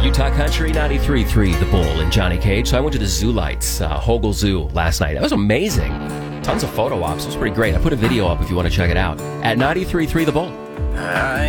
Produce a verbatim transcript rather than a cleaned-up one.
Utah Country ninety-three point three, The Bull and Johnny Cage. So I went to the Zoo Lights, uh, Hogle Zoo last night. That was amazing. Tons of photo ops. It was pretty great. I put a video up if you want to check it out at ninety-three point three, The Bull.